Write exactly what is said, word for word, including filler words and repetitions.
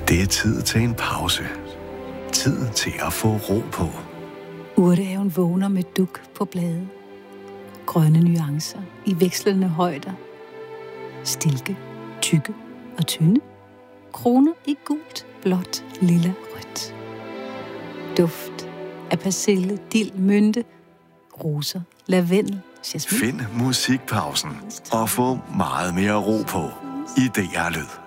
Det er tid til en pause. Tid til at få ro på. Urtehaven vågner med duk på blade. Grønne nuancer i vekslende højder. Stilke, tykke og tynde. Kroner i gult, blåt, lilla, rødt. Duft af persille, dild, mynte, roser, lavendel, jasmin. Find musikpausen og få meget mere ro på i D R Lyd.